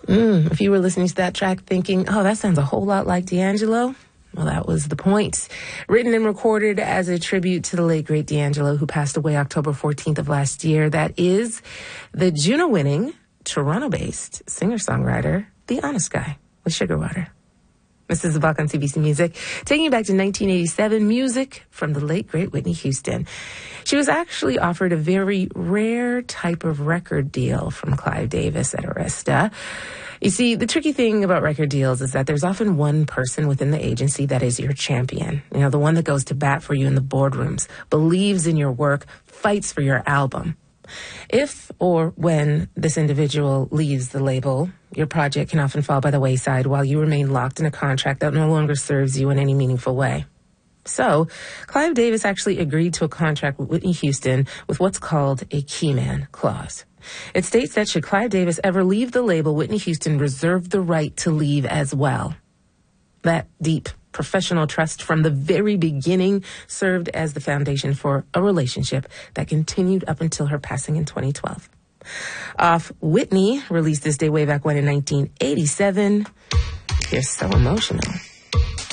If you were listening to that track thinking, oh, that sounds a whole lot like D'Angelo, well, that was the point. Written and recorded as a tribute to the late, great D'Angelo, who passed away October 14th of last year. That is the Juno-winning, Toronto-based singer-songwriter, The Honest Guy, with Sugar Water. This is The Buck on CBC Music, taking you back to 1987, music from the late, great Whitney Houston. She was actually offered a very rare type of record deal from Clive Davis at Arista. You see, the tricky thing about record deals is that there's often one person within the agency that is your champion. You know, the one that goes to bat for you in the boardrooms, believes in your work, fights for your album. If or when this individual leaves the label, your project can often fall by the wayside while you remain locked in a contract that no longer serves you in any meaningful way. So, Clive Davis actually agreed to a contract with Whitney Houston with what's called a keyman clause. It states that should Clive Davis ever leave the label, Whitney Houston reserved the right to leave as well. That deep professional trust from the very beginning served as the foundation for a relationship that continued up until her passing in 2012. Off Whitney, released this day way back when in 1987. You're so emotional.